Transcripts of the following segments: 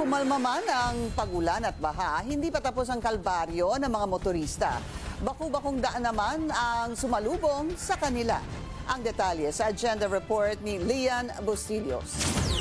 kumalma man ang pag-ulan at baha, hindi pa tapos ang kalbaryo ng mga motorista. Baku-bakong daan naman ang sumalubong sa kanila. Ang detalye sa agenda report ni Lian Bustillos.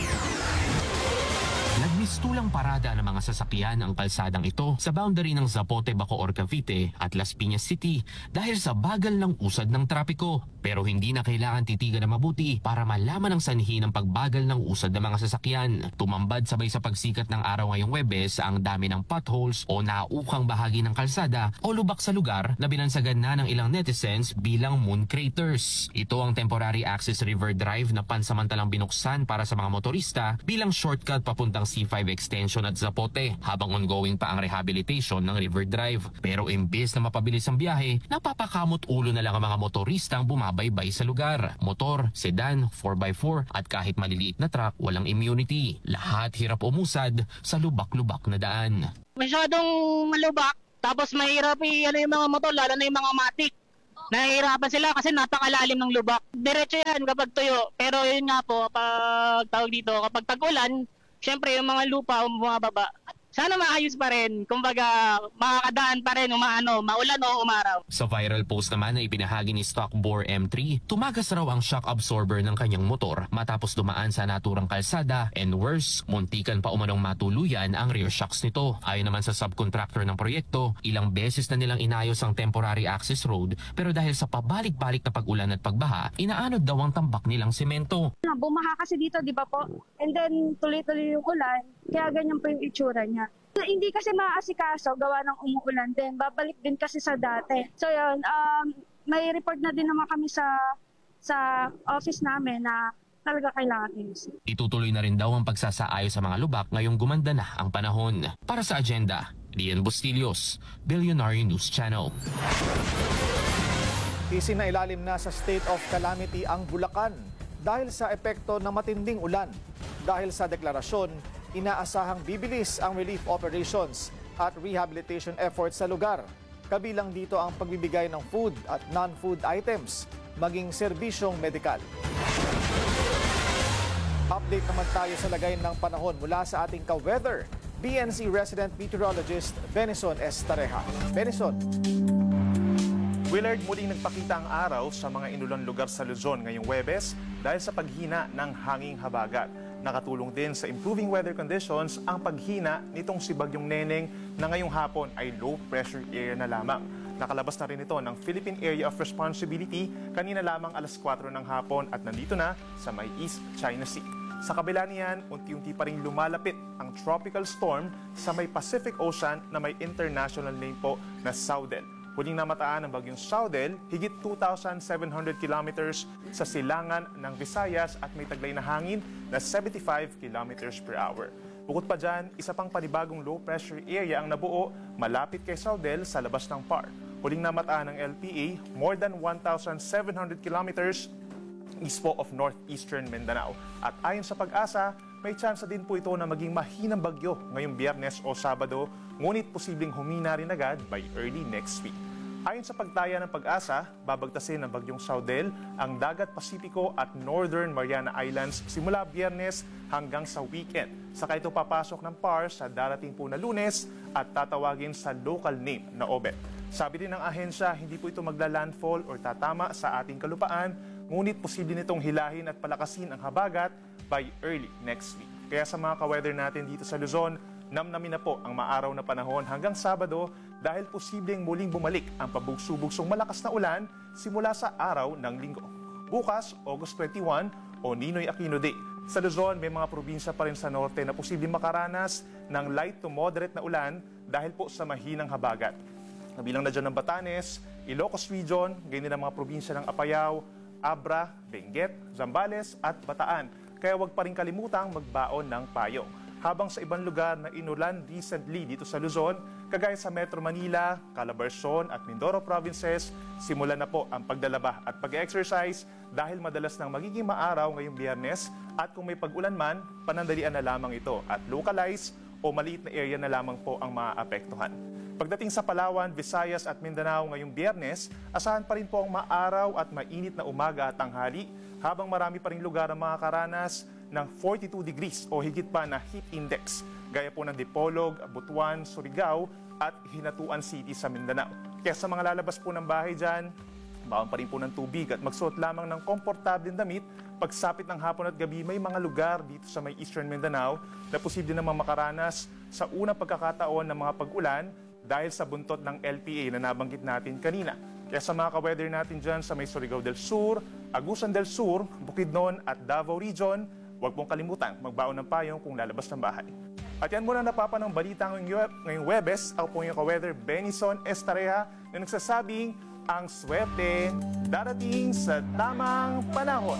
Nagmistulang parada ng mga sasakyan ang kalsadang ito sa boundary ng Zapote, Bacoor, Cavite at Las Piñas City dahil sa bagal ng usad ng trapiko. Pero hindi na kailangan titigan na mabuti para malaman ang sanhi ng pagbagal ng usad ng mga sasakyan. Tumambad sabay sa pagsikat ng araw ngayong Huwebes ang dami ng potholes o naukang bahagi ng kalsada o lubak sa lugar na binansagan na ng ilang netizens bilang moon craters. Ito ang temporary access river drive na pansamantalang binuksan para sa mga motorista bilang shortcut papuntang C5 extension at Zapote habang ongoing pa ang rehabilitation ng river drive. Pero imbes na mapabilis ang biyahe, napapakamot ulo na lang ang mga motoristang bumabaybay sa lugar. Motor, sedan, 4x4 at kahit maliliit na truck, walang immunity. Lahat hirap umusad sa lubak-lubak na daan. Masyadong malubak, tapos mahirap yung mga motor, lalo na yung mga matic. Nahihirapan sila kasi napakalalim ng lubak. Diretso yan kapag tuyo, pero yun nga po, kapag tag-ulan, syempre yung mga lupa bumababa. Sana maayos pa rin. Kumbaga, makakadaan pa rin maulan o umaraw. Sa viral post naman na ibinahagi ni Stockbore M3, tumagas raw ang shock absorber ng kanyang motor matapos dumaan sa naturang kalsada and worse, muntikan pa umanong matuluyan ang rear shocks nito. Ayon naman sa subcontractor ng proyekto, ilang beses na nilang inayos ang temporary access road pero dahil sa pabalik-balik na pag-ulan at pagbaha, inaanod daw ang tambak nilang semento. Bumaha kasi dito, di ba po? And then tuloy-tuloy yung ulan, kaya ganyan po yung itsura niya. Hindi kasi maaasikaso gawa ng umuulan din. Babalik din kasi sa dati. So yun, may report na din naman kami sa office namin na talaga kailangan ayusin. Itutuloy na rin daw ang pagsasaayos sa mga lubak ngayong gumanda na ang panahon. Para sa agenda, Lian Bustillos, Billionaire News Channel. Isinailalim na sa state of calamity ang Bulacan dahil sa epekto ng matinding ulan. Dahil sa deklarasyon, inaasahang bibilis ang relief operations at rehabilitation efforts sa lugar. Kabilang dito ang pagbibigay ng food at non-food items, maging serbisyong medikal. Update naman tayo sa lagay ng panahon mula sa ating ka-weather, BNC resident meteorologist Benison S. Tareja. Benison. Willard, muling nagpakita ang araw sa mga inulan lugar sa Luzon ngayong Huwebes dahil sa paghina ng hanging habagat. Nakatulong din sa improving weather conditions ang paghina nitong si Bagyong Neneng na ngayong hapon ay low pressure area na lamang. Nakalabas na rin ito ng Philippine Area of Responsibility kanina lamang alas 4 ng hapon at nandito na sa may East China Sea. Sa kabila niyan, unti-unti pa rin lumalapit ang tropical storm sa may Pacific Ocean na may international name po na Saudel. Huling namataan ng Bagyong Saudel, higit 2,700 kilometers sa silangan ng Visayas at may taglay na hangin na 75 kilometers per hour. Bukod pa dyan, isa pang panibagong low pressure area ang nabuo malapit kay Saudel sa labas ng PAR. Huling namataan ng LPA, more than 1,700 kilometers east po of northeastern Mindanao. At ayon sa Pag-asa, may tsansa din po ito na maging mahinang bagyo ngayong Biyernes o Sabado, ngunit posibleng humina rin agad by early next week. Ayon sa pagtaya ng Pag-asa, babagtasin ng Bagyong Saudel ang Dagat Pasipiko at Northern Mariana Islands simula Biyernes hanggang sa weekend. Saka ito papasok ng PAR sa darating po na Lunes at tatawagin sa local name na Obet. Sabi din ng ahensya, hindi po ito magla-landfall or tatama sa ating kalupaan, ngunit posible nitong hilahin at palakasin ang habagat by early next week. Kaya sa mga ka-weather natin dito sa Luzon, namnamin na po ang maaraw na panahon hanggang Sabado dahil posibleng muling bumalik ang pabugso-bugsong malakas na ulan simula sa araw ng Linggo. Bukas, August 21 o Ninoy Aquino Day. Sa Luzon, may mga probinsya pa rin sa norte na posibleng makaranas ng light to moderate na ulan dahil po sa mahinang habagat. Kabilang na dyan ng Batanes, Ilocos Region, ganyan ang mga probinsya ng Apayao, Abra, Benguet, Zambales at Bataan. Kaya huwag pa rin kalimutang magbaon ng payong. Habang sa ibang lugar na inulan recently dito sa Luzon, kagaya sa Metro Manila, Calabarzon at Mindoro provinces, simulan na po ang paglalaba at pag-exercise dahil madalas nang magiging maaraw ngayong Biyernes at kung may pag-ulan man, panandalian na lamang ito at localized o maliit na area na lamang po ang maaapektuhan. Pagdating sa Palawan, Visayas at Mindanao ngayong Biyernes, asahan pa rin po ang maaraw at mainit na umaga at tanghali habang marami pa rin lugar ang makakaranas ng 42 degrees o higit pa na heat index, gaya po ng Dipolog, Butuan, Surigao at Hinatuan City sa Mindanao. Kaya sa mga lalabas po ng bahay dyan, baon pa rin po ng tubig at magsuot lamang ng komportableng damit. Pagsapit ng hapon at gabi, may mga lugar dito sa may Eastern Mindanao na posible namang makaranas sa unang pagkakataon ng mga pag-ulan dahil sa buntot ng LPA na nabanggit natin kanina. Kaya sa mga ka-weather natin dyan sa may Surigao del Sur, Agusan del Sur, Bukidnon at Davao Region, huwag pong kalimutan magbaon ng payong kung lalabas ng bahay. At yan muna napapanong balita ngayong Webes. Ako po yung ka-weather Benison Estareja na nagsasabing ang swerte darating sa tamang panahon.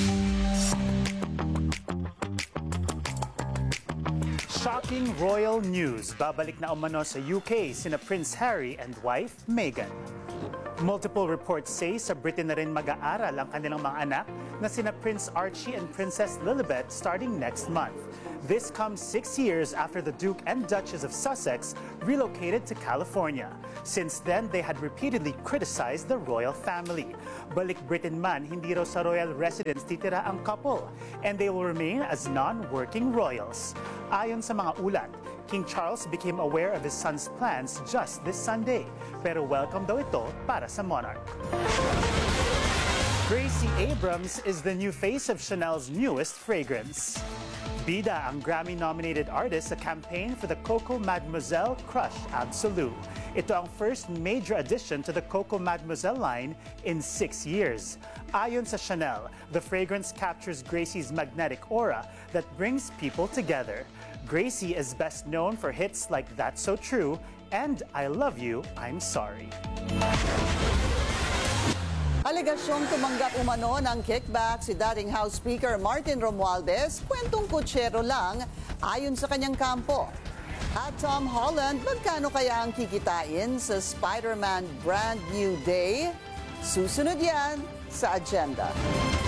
Shocking royal news. Babalik na umano sa UK sina Prince Harry and wife Meghan. Multiple reports say sa Britain na rin mag-aaral ang kanilang mga anak na sina Prince Archie and Princess Lilibet starting next month. This comes 6 years after the Duke and Duchess of Sussex relocated to California. Since then, they had repeatedly criticized the royal family. Balik Britain man, hindi raw sa royal residence titira ang couple, and they will remain as non-working royals. Ayon sa mga ulat, King Charles became aware of his son's plans just this Sunday, pero welcome daw ito para sa monarch. Gracie Abrams is the new face of Chanel's newest fragrance. Bida ang Grammy-nominated artist sa campaign for the Coco Mademoiselle Crush Absolute. Ito ang first major addition to the Coco Mademoiselle line in 6 years. Ayon sa Chanel, the fragrance captures Gracie's magnetic aura that brings people together. Gracie is best known for hits like That's So True and I Love You, I'm Sorry. Alegasyong tumanggap umano ng kickback si dating House Speaker Martin Romualdez, kwentong kutsero lang ayon sa kanyang kampo. At Tom Holland, magkano kaya ang kikitain sa Spider-Man Brand New Day? Susunod yan sa agenda.